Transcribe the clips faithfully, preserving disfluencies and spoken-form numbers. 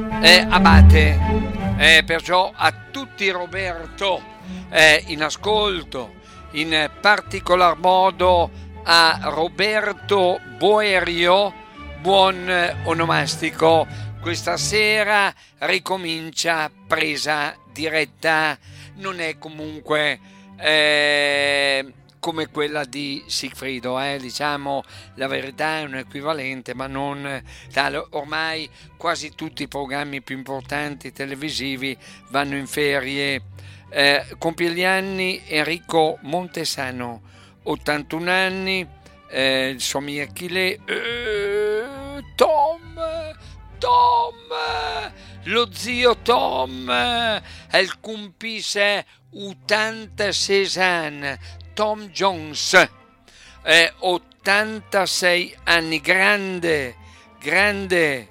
eh, Abate. Eh, perciò a tutti Roberto eh, in ascolto, in particolar modo a Roberto Boerio, buon onomastico. Questa sera ricomincia presa diretta, non è comunque eh, come quella di Sigfrido, eh, diciamo la verità, è un equivalente, ma non tale. Ormai quasi tutti i programmi più importanti televisivi vanno in ferie. Eh, compie gli anni Enrico Montesano, ottantuno anni, eh, il sommi Achille, eh, Tom, Tom, lo zio Tom, il compisse ottantasei anni, Tom Jones, eh, ottantasei anni, grande, grande,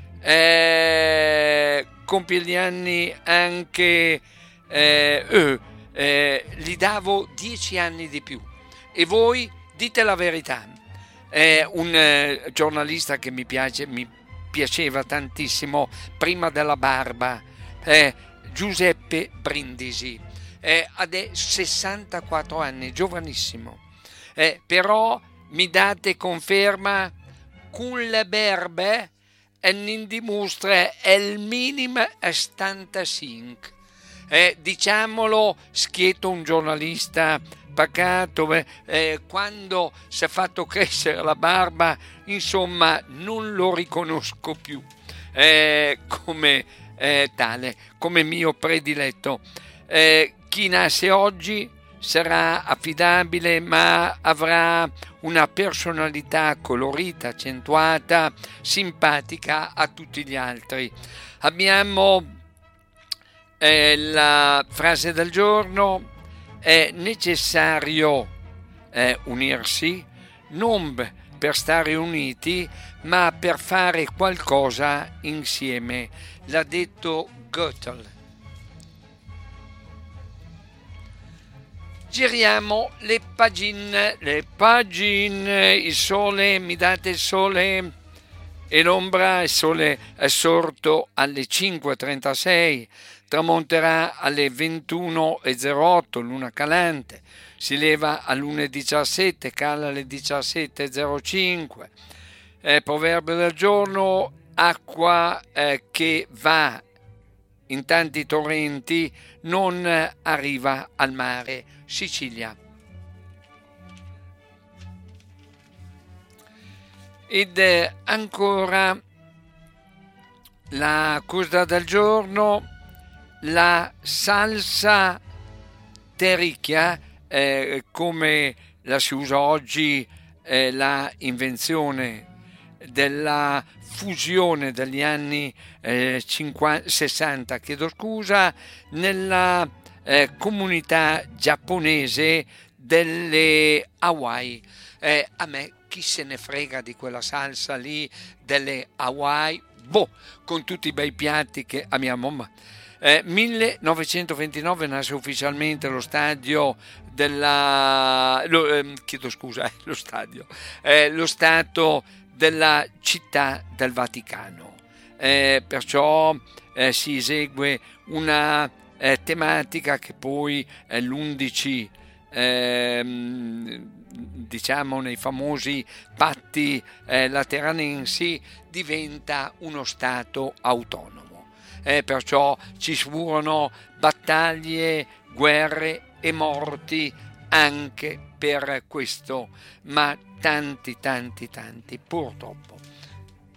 eh, compie gli anni anche, eh, eh, eh, gli davo dieci anni di più. E voi dite la verità. È un eh, giornalista che mi piace, mi piaceva tantissimo prima della barba, eh, Giuseppe Brindisi, eh, ha sessantaquattro anni, giovanissimo, eh, però mi date conferma con le berbe e non dimostra il minimo settantacinque, eh, diciamolo schietto, un giornalista pacato, eh, quando si è fatto crescere la barba, insomma non lo riconosco più eh, come eh, tale, come mio prediletto. Eh, chi nasce oggi sarà affidabile, ma avrà una personalità colorita, accentuata, simpatica a tutti gli altri. Abbiamo eh, la frase del giorno: è necessario eh, unirsi non per stare uniti, ma per fare qualcosa insieme. L'ha detto Goethe. Giriamo le pagine, le pagine, il sole, mi date il sole e l'ombra. Il sole è sorto alle cinque e trentasei, tramonterà alle ventuno e zero otto, luna calante, si leva all'una e diciassette, cala alle diciassette e zero cinque. Eh, proverbio del giorno: acqua eh, che va in tanti torrenti non arriva al mare. Sicilia. Ed eh, ancora la cosa del giorno: la salsa terricchia, eh, come la si usa oggi, eh, la invenzione della fusione degli anni eh, cinquanta, sessanta, chiedo scusa, nella eh, comunità giapponese delle Hawaii. Eh, a me chi se ne frega di quella salsa lì delle Hawaii, boh, con tutti i bei piatti che a mia mamma. Eh, millenovecentoventinove nasce ufficialmente lo stadio della lo, eh, chiedo scusa, eh, lo stadio eh, lo stato della città del Vaticano, eh, perciò eh, si esegue una eh, tematica che poi è l'undici, ehm, diciamo nei famosi patti eh, lateranensi, diventa uno stato autonomo. Eh, perciò ci furono battaglie, guerre e morti anche per questo, ma tanti tanti tanti purtroppo.